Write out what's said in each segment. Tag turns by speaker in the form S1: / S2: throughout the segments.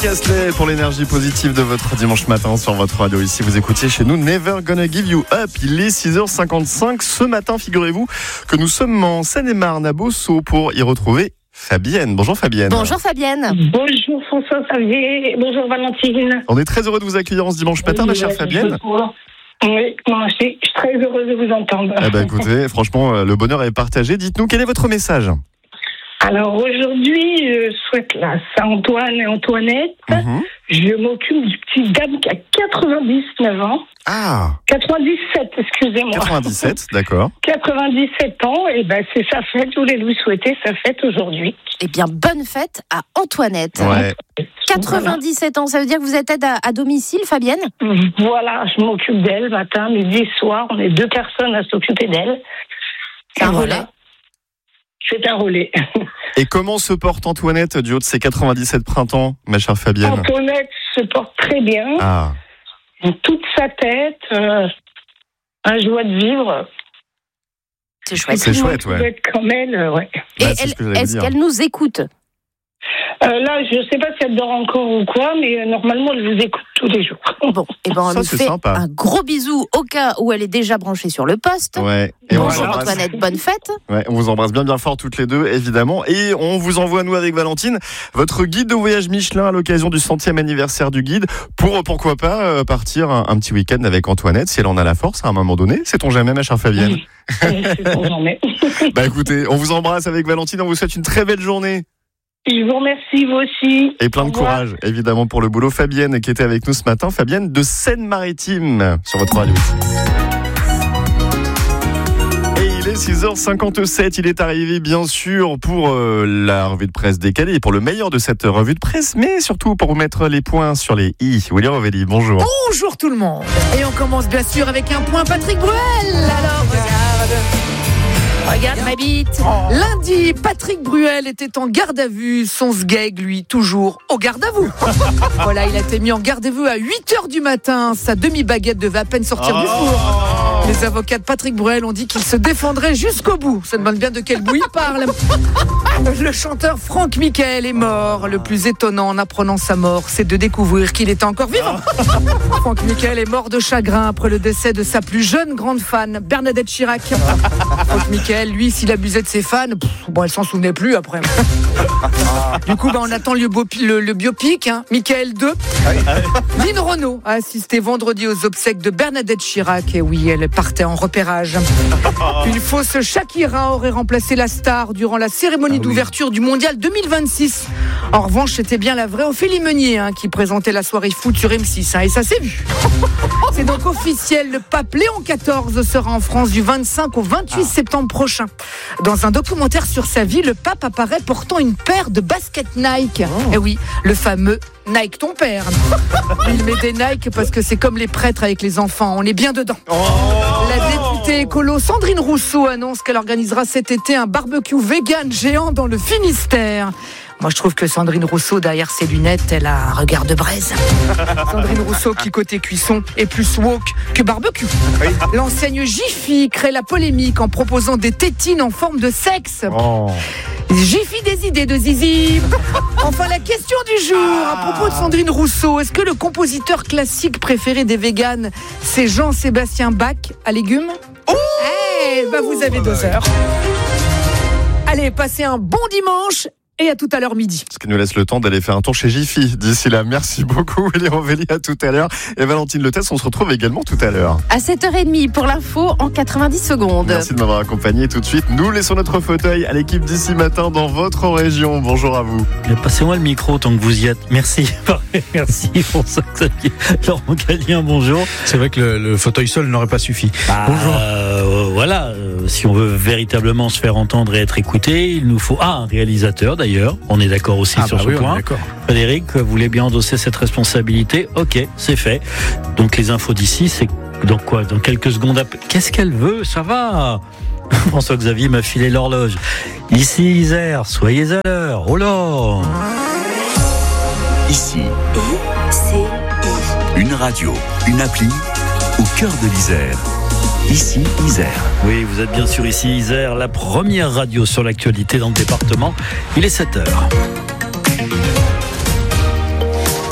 S1: Rick Astley pour l'énergie positive de votre dimanche matin sur votre radio. Ici, vous écoutiez chez nous Never Gonna Give You Up. Il est 6h55. Ce matin, figurez-vous que nous sommes en Seine-et-Marne à Beauceau pour y retrouver Fabienne. Bonjour Fabienne.
S2: Bonjour Fabienne.
S3: Bonjour François-Xavier. Bonjour Valentine.
S1: On est très heureux de vous accueillir en ce dimanche matin, ma chère Fabienne.
S3: Oui, moi aussi, je suis très heureuse de vous entendre.
S1: Eh ben, écoutez, franchement, le bonheur est partagé. Dites-nous, quel est votre message ?
S3: Alors aujourd'hui, je souhaite la Saint-Antoine et Antoinette. Je m'occupe du petit Gab qui a 99 ans.
S1: Ah
S3: 97, excusez-moi.
S1: 97, d'accord.
S3: 97 ans, et ben c'est sa fête. Je voulais lui souhaiter sa fête aujourd'hui.
S2: Eh bien, bonne fête à Antoinette.
S1: Ouais.
S2: 97 ans, ça veut dire que vous êtes aide à domicile, Fabienne ?
S3: Voilà, je m'occupe d'elle matin, midi, soir. On est 2 personnes à s'occuper d'elle.
S2: C'est un relais.
S3: C'est un relais.
S1: Et comment se porte Antoinette du haut de ses 97 printemps, ma chère Fabienne ?
S3: Antoinette se porte très bien.
S1: Ah.
S3: Toute sa tête, un joie de vivre.
S2: C'est chouette.
S1: C'est chouette, ouais.
S3: Être comme elle, ouais.
S2: Et
S1: Bah, c'est ce que j'allais
S2: est-ce
S1: dire.
S2: qu'elle nous écoute ?
S3: Là, je ne sais pas si elle dort encore ou quoi, mais normalement, elle vous écoute tous les jours.
S2: Bon, et ben on
S1: Ça,
S2: lui
S1: c'est
S2: fait
S1: sympa.
S2: un gros bisou au cas où elle est déjà branchée sur le poste.
S1: Ouais. Et on vous
S2: Bonjour
S1: embrasse.
S2: Antoinette, bonne fête.
S1: Ouais, on vous embrasse bien bien fort toutes les deux, évidemment. Et on vous envoie, nous, avec Valentine, votre guide de voyage Michelin à l'occasion du 100e anniversaire du guide pour, pourquoi pas, partir un petit week-end avec Antoinette, si elle en a la force à un moment donné. Sait-on jamais, ma chère Fabienne ?
S3: C'est bon, j'en ai.
S1: Bah écoutez, on vous embrasse avec Valentine, on vous souhaite une très belle journée.
S3: Je vous remercie, vous aussi.
S1: Et plein de
S3: Au revoir.
S1: courage, évidemment, pour le boulot. Fabienne, qui était avec nous ce matin. Fabienne de Seine-Maritime, sur votre radio. Et il est 6h57. Il est arrivé, bien sûr, pour la revue de presse décalée, pour le meilleur de cette revue de presse, mais surtout pour mettre les points sur les i. Willy Rovelli, bonjour.
S4: Bonjour tout le monde. Et on commence bien sûr avec un point Patrick Bruel. Alors regarde ma bite. Lundi, Patrick Bruel était en garde à vue. Son sgeg, lui, toujours au garde à vous. Voilà, il a été mis en garde à vue à 8h du matin. Sa demi-baguette devait à peine sortir du four. Les avocats de Patrick Bruel ont dit qu'il se défendrait jusqu'au bout. Ça demande bien de quel bout il parle. Le chanteur Franck Michael est mort. Le plus étonnant en apprenant sa mort, c'est de découvrir qu'il était encore vivant. Franck Michael est mort de chagrin après le décès de sa plus jeune grande fan, Bernadette Chirac. Franck Michael, lui, s'il abusait de ses fans, elle s'en souvenait plus après. Du coup, on attend le biopic, hein, Michael 2. Lynn Renaud a assisté vendredi aux obsèques de Bernadette Chirac. Et oui, elle partait en repérage. Une fausse Shakira aurait remplacé la star durant la cérémonie d'ouverture du Mondial 2026. En revanche, c'était bien la vraie Ophélie Meunier qui présentait la soirée foot sur M6. Et ça s'est vu. C'est donc officiel, le pape Léon XIV sera en France du 25 au 28 septembre prochain. Dans un documentaire sur sa vie, le pape apparaît portant une paire de baskets Nike. Et oui, le fameux Nike ton père. Il met des Nike parce que c'est comme les prêtres avec les enfants, on est bien dedans. La députée écolo Sandrine Rousseau annonce qu'elle organisera cet été un barbecue vegan géant dans le Finistère. Moi, je trouve que Sandrine Rousseau, derrière ses lunettes, elle a un regard de braise. Sandrine Rousseau, qui côté cuisson est plus woke que barbecue. L'enseigne Jiffy crée la polémique en proposant des tétines en forme de sexe. Jiffy des idées de Zizi. Enfin, la question du jour à propos de Sandrine Rousseau. Est-ce que le compositeur classique préféré des véganes, c'est Jean-Sébastien Bach à légumes ? Vous avez 2 heures. Allez, passez un bon dimanche. Et à tout à l'heure midi.
S1: Ce qui nous laisse le temps d'aller faire un tour chez Jiffy. D'ici là, merci beaucoup, Willy Rovelli, à tout à l'heure. Et Valentine Letès, on se retrouve également tout à l'heure.
S2: À 7h30 pour l'info en 90 secondes.
S1: Merci de m'avoir accompagné. Tout de suite, nous laissons notre fauteuil à l'équipe d'ici matin dans votre région. Bonjour à vous.
S5: Passez-moi le micro tant que vous y êtes. Merci. Merci pour ça, Xavier. Laurent Gallien, bonjour.
S6: C'est vrai que le fauteuil seul n'aurait pas suffi. Bonjour.
S5: Voilà, si on veut véritablement se faire entendre et être écouté, il nous faut un réalisateur d'ailleurs. On est d'accord aussi sur ce point. Frédéric, vous voulez bien endosser cette responsabilité ? Ok, c'est fait. Donc les infos d'ici, c'est dans quoi ? Dans quelques secondes. Qu'est-ce qu'elle veut ? Ça va. François-Xavier m'a filé l'horloge. Ici Isère, soyez à l'heure. Oh là !
S7: Ici, une radio, une appli au cœur de l'Isère. Ici, Isère.
S5: Oui, vous êtes bien sûr ici, Isère, la première radio sur l'actualité dans le département. Il est 7h.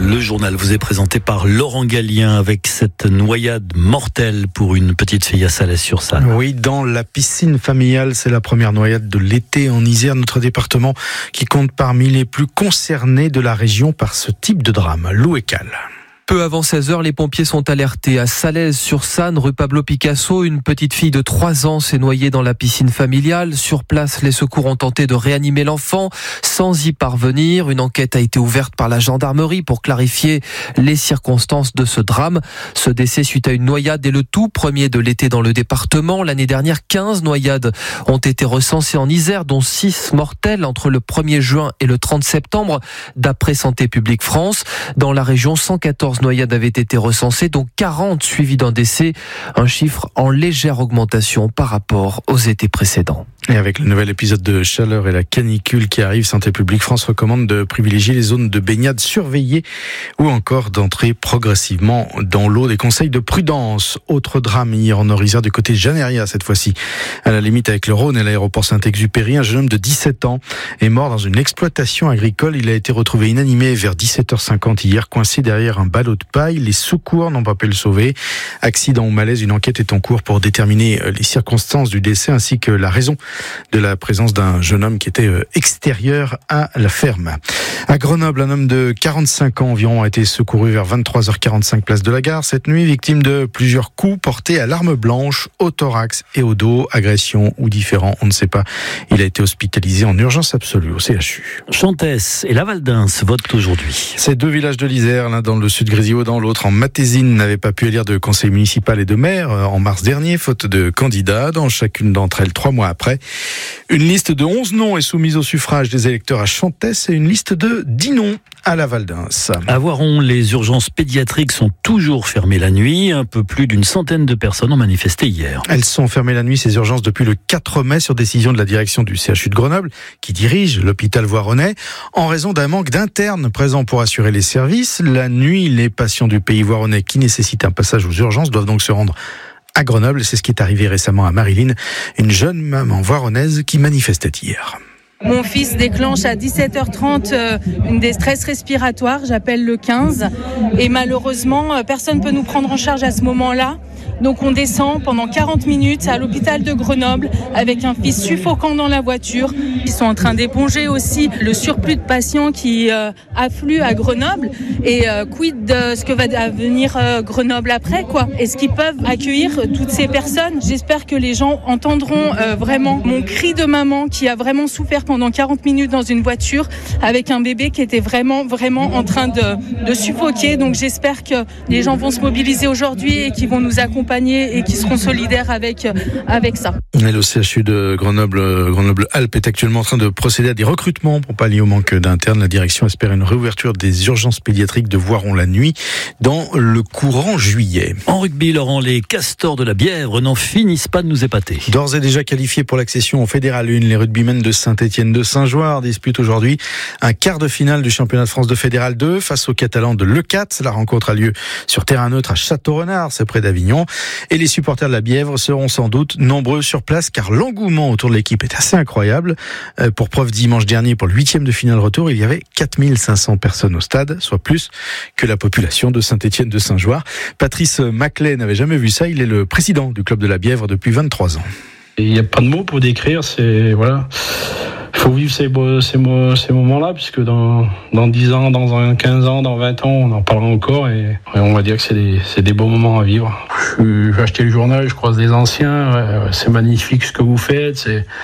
S5: Le journal vous est présenté par Laurent Gallien avec cette noyade mortelle pour une petite fille à Salès-sur-Sanne.
S6: Oui, dans la piscine familiale, c'est la première noyade de l'été en Isère, notre département qui compte parmi les plus concernés de la région par ce type de drame. Lou et Cal.
S8: Peu avant 16h, les pompiers sont alertés. À Salès-sur-Sanne, rue Pablo Picasso, une petite fille de 3 ans s'est noyée dans la piscine familiale. Sur place, les secours ont tenté de réanimer l'enfant sans y parvenir. Une enquête a été ouverte par la gendarmerie pour clarifier les circonstances de ce drame. Ce décès suite à une noyade est le tout premier de l'été dans le département. L'année dernière, 15 noyades ont été recensées en Isère, dont 6 mortelles entre le 1er juin et le 30 septembre, d'après Santé publique France. Dans la région, 114 noyades avaient été recensées, dont 40 suivies d'un décès, un chiffre en légère augmentation par rapport aux étés précédents.
S6: Et avec le nouvel épisode de chaleur et la canicule qui arrive, Santé publique France recommande de privilégier les zones de baignade surveillées ou encore d'entrer progressivement dans l'eau. Des conseils de prudence. Autre drame hier en Nord-Isère du côté de Janeria cette fois-ci. À la limite avec le Rhône et l'aéroport Saint-Exupéry, un jeune homme de 17 ans est mort dans une exploitation agricole. Il a été retrouvé inanimé vers 17h50 hier, coincé derrière un ballot de paille. Les secours n'ont pas pu le sauver. Accident ou malaise, une enquête est en cours pour déterminer les circonstances du décès ainsi que la raison de la présence d'un jeune homme qui était extérieur à la ferme. À Grenoble, un homme de 45 ans environ a été secouru vers 23h45 place de la Gare cette nuit, victime de plusieurs coups portés à l'arme blanche, au thorax et au dos, agression ou différent, on ne sait pas. Il a été hospitalisé en urgence absolue au CHU.
S5: Chantès et Laval d'Ins votent aujourd'hui.
S6: Ces deux villages de l'Isère, l'un dans le sud Grésivaudan, l'autre en Matésine, n'avaient pas pu élire de conseil municipal et de maire en mars dernier, faute de candidats. Dans chacune d'entre elles, 3 mois après, une liste de 11 noms est soumise au suffrage des électeurs à Chantès et une liste de 10 noms à Laval d'Ins.
S5: À Voiron, les urgences pédiatriques sont toujours fermées la nuit. Un peu plus d'une centaine de personnes ont manifesté hier.
S6: Elles sont fermées la nuit, ces urgences, depuis le 4 mai sur décision de la direction du CHU de Grenoble, qui dirige l'hôpital voironnais, en raison d'un manque d'internes présents pour assurer les services. La nuit, les patients du pays voironnais qui nécessitent un passage aux urgences doivent donc se rendre à Grenoble. C'est ce qui est arrivé récemment à Marilyn, une jeune maman voironnaise qui manifestait hier.
S9: Mon fils déclenche à 17h30 une détresse respiratoire, j'appelle le 15 et malheureusement personne ne peut nous prendre en charge à ce moment-là. Donc on descend pendant 40 minutes à l'hôpital de Grenoble avec un fils suffocant dans la voiture. Ils sont en train d'éponger aussi le surplus de patients qui affluent à Grenoble et quid de ce que va devenir Grenoble après quoi. Est-ce qu'ils peuvent accueillir toutes ces personnes? J'espère que les gens entendront vraiment mon cri de maman qui a vraiment souffert pendant 40 minutes dans une voiture avec un bébé qui était vraiment en train de suffoquer. Donc j'espère que les gens vont se mobiliser aujourd'hui et qu'ils vont nous accompagner et qui seront solidaires avec ça.
S6: Et le CHU de Grenoble-Alpes est actuellement en train de procéder à des recrutements pour pallier au manque d'internes. La direction espère une réouverture des urgences pédiatriques de Voiron la nuit dans le courant juillet.
S5: En rugby, Laurent, les Castors de la Bièvre n'en finissent pas de nous épater.
S6: D'ores et déjà qualifiés pour l'accession au Fédéral 1, les rugbymen de Saint-Étienne de Saint-Joire disputent aujourd'hui un quart de finale du championnat de France de Fédéral 2 face aux Catalans de Leucate. La rencontre a lieu sur terrain neutre à Château-Renard, c'est près d'Avignon. Et les supporters de la Bièvre seront sans doute nombreux sur place car l'engouement autour de l'équipe est assez incroyable. Pour preuve, dimanche dernier, pour le 8e de finale retour, il y avait 4500 personnes au stade, soit plus que la population de Saint-Étienne de Saint-Joire. Patrice Maclay n'avait jamais vu ça, il est le président du club de la Bièvre depuis 23 ans.
S10: Il n'y a pas de mots pour décrire, c'est voilà. Il faut vivre ces moments-là, puisque dans 10 ans, dans 15 ans, dans 20 ans, on en parlera encore et on va dire que c'est des beaux moments à vivre. J'ai acheté le journal, je croise les anciens, c'est magnifique ce que vous faites,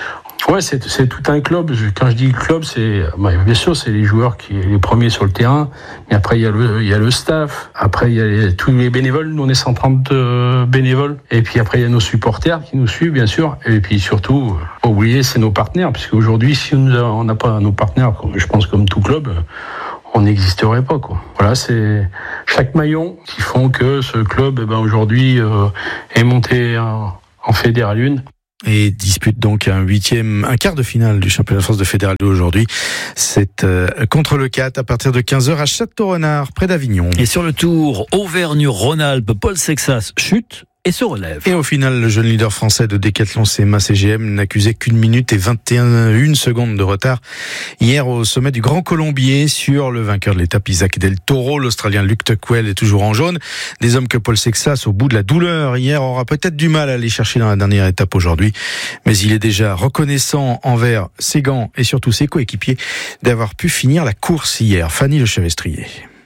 S10: c'est tout un club. Quand je dis club, bien sûr, c'est les joueurs qui sont les premiers sur le terrain. Mais après, il y a le staff. Après, il y a tous les bénévoles. Nous, on est 130 bénévoles. Et puis après, il y a nos supporters qui nous suivent, bien sûr. Et puis surtout, pas oublier, c'est nos partenaires. Puisque aujourd'hui, si on n'a pas nos partenaires, je pense comme tout club, on n'existerait pas, quoi. Voilà, c'est chaque maillon qui font que ce club, aujourd'hui, est monté en Fédéral 1.
S6: Et dispute donc un quart de finale du championnat de France de Fédéral 2 aujourd'hui. C'est contre le 4 à partir de 15h à Château-Renard, près d'Avignon.
S5: Et sur le tour Auvergne-Rhône-Alpes, Paul Sexas chute et se relève.
S6: Et au final, le jeune leader français de décathlon CMA CGM n'accusait qu'1 minute et 21 secondes de retard hier au sommet du Grand Colombier sur le vainqueur de l'étape Isaac Del Toro. L'Australien Luke Tuckwell est toujours en jaune. Des hommes que Paul Sexas, au bout de la douleur hier, aura peut-être du mal à aller chercher dans la dernière étape aujourd'hui. Mais il est déjà reconnaissant envers ses gants et surtout ses coéquipiers d'avoir pu finir la course hier. Fanny Le Chevestrier.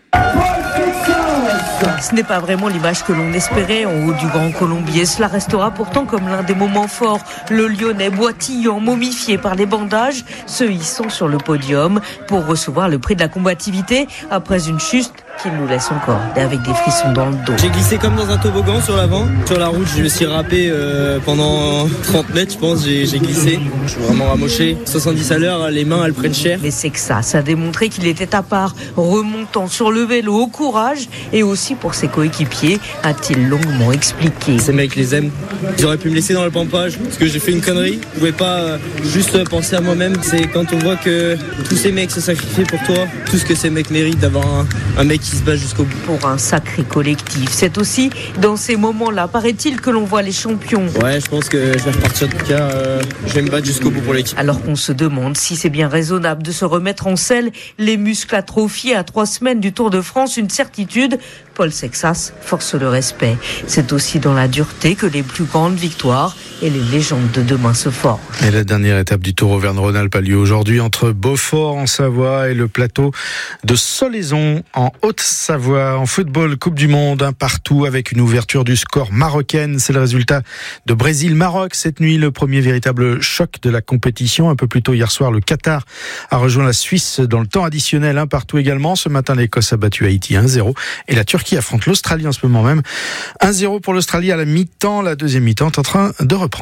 S11: Ce n'est pas vraiment l'image que l'on espérait en haut du Grand Colombier. Cela restera pourtant comme l'un des moments forts. Le Lyonnais boitillant, momifié par les bandages, se hissant sur le podium pour recevoir le prix de la combativité après une chute qui nous laisse encore avec des frissons dans le dos.
S12: J'ai glissé comme dans un toboggan sur l'avant. Sur la route, je me suis râpé pendant 30 mètres, je pense. J'ai glissé. Je suis vraiment ramoché. 70 à l'heure, les mains, elles prennent cher.
S11: Mais c'est que ça a démontré qu'il était à part, remontant sur le vélo au courage et aussi pour ses coéquipiers, a-t-il longuement expliqué.
S12: Ces mecs les aiment. Ils auraient pu me laisser dans le pampage parce que j'ai fait une connerie. Je pouvais pas juste penser à moi-même. C'est quand on voit que tous ces mecs se sacrifient pour toi, tout ce que ces mecs méritent d'avoir un mec qui se bat jusqu'au bout.
S11: Pour un sacré collectif. C'est aussi dans ces moments-là, paraît-il, que l'on voit les champions.
S12: Ouais, je pense que je vais repartir. En tout cas, je vais me battre jusqu'au bout pour l'équipe.
S11: Alors qu'on se demande si c'est bien raisonnable de se remettre en selle, les muscles atrophiés à 3 semaines du Tour de France, une certitude. Paul Sexas force le respect. C'est aussi dans la dureté que les plus grandes victoires et les légendes de demain se forgent.
S6: Et la dernière étape du Tour Auvergne-Rhône-Alpes a lieu aujourd'hui entre Beaufort en Savoie et le plateau de Solaizon en Haute-Savoie. En football, Coupe du Monde, un partout avec une ouverture du score marocaine. C'est le résultat de Brésil-Maroc cette nuit, le premier véritable choc de la compétition. Un peu plus tôt hier soir, le Qatar a rejoint la Suisse dans le temps additionnel, un partout également. Ce matin, l'Écosse a battu Haïti 1-0 et la Turquie affronte l'Australie en ce moment même. 1-0 pour l'Australie à la mi-temps. La deuxième mi-temps est en train de reprendre.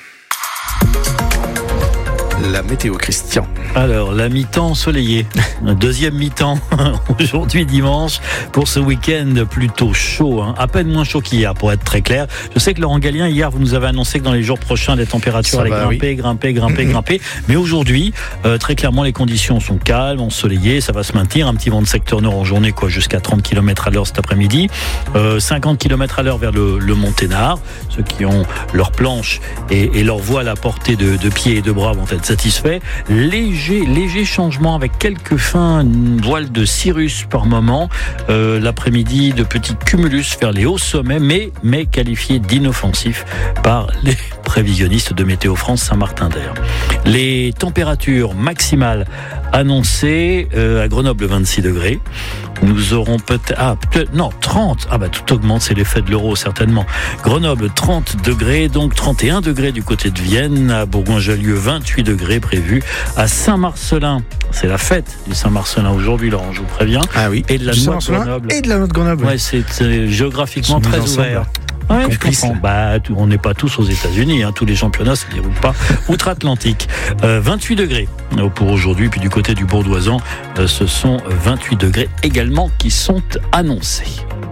S6: La météo, Christian.
S5: Alors, la mi-temps ensoleillée. Deuxième mi-temps, aujourd'hui dimanche, pour ce week-end plutôt chaud. À peine moins chaud qu'hier, pour être très clair. Je sais que Laurent Gallien, hier, vous nous avez annoncé que dans les jours prochains, les températures allaient grimper. Mais aujourd'hui, très clairement, les conditions sont calmes, ensoleillées. Ça va se maintenir. Un petit vent de secteur nord en journée, jusqu'à 30 km à l'heure cet après-midi. 50 km à l'heure vers le Mont Ténard. Ceux qui ont leur planche et leur voile à portée de pieds et de bras vont être satisfaits. Léger changement avec quelques fins voiles de cirrus par moment. L'après-midi, de petits cumulus vers les hauts sommets, mais qualifiés d'inoffensifs par les prévisionnistes de Météo France Saint-Martin-d'Air. Les températures maximales annoncées à Grenoble 26 degrés. Nous aurons peut-être 30. Tout augmente, c'est l'effet de l'euro certainement. Grenoble 30 degrés, donc 31 degrés du côté de Vienne. À Bourgoin-Jallieu 28 degrés prévus. À Saint-Marcelin, c'est la fête du Saint-Marcelin aujourd'hui, Laurent, je vous préviens.
S6: Ah oui.
S5: Et de la noix de Grenoble.
S6: Et de la noix de Grenoble.
S5: Ouais, c'est géographiquement très ouvert. Ouais, je comprends. On n'est pas tous aux États-Unis, tous les championnats ne se déroulent pas outre-Atlantique. 28 degrés pour aujourd'hui, puis du côté du Bourdoisan, ce sont 28 degrés également qui sont annoncés.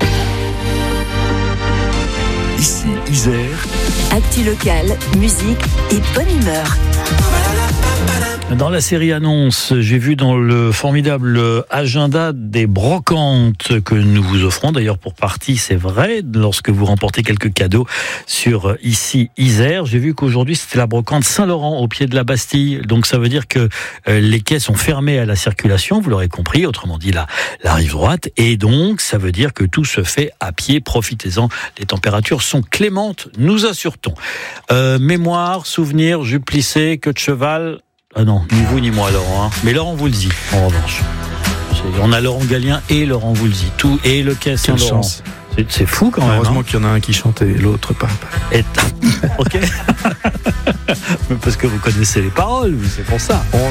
S7: Ici Isère.
S13: Actu locale, musique et bonne humeur.
S5: Dans la série annonce, j'ai vu dans le formidable agenda des brocantes que nous vous offrons, d'ailleurs pour partie, c'est vrai, lorsque vous remportez quelques cadeaux sur Ici Isère. J'ai vu qu'aujourd'hui c'était la brocante Saint-Laurent au pied de la Bastille, donc ça veut dire que les quais sont fermés à la circulation, vous l'aurez compris, autrement dit la rive droite, et donc ça veut dire que tout se fait à pied, profitez-en, les températures sont clémentes, nous assure-t-on. Mémoire, souvenir, jupe plissée, queue de cheval. Ah non, ni vous ni moi, Laurent. Mais Laurent vous le dit, en revanche. On a Laurent Gallien et Laurent vous le dit. Tout et le quai Saint-Laurent. C'est fou quand même.
S6: Heureusement qu'il y en a un qui chante et l'autre pas.
S5: Ok. Parce que vous connaissez les paroles, c'est pour ça.